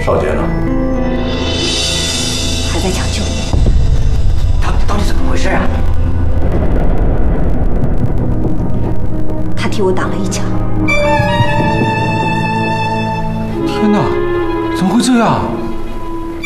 少杰呢？ 还在抢救。 到底怎么回事啊？ 他替我挡了一枪。 天哪，怎么会这样？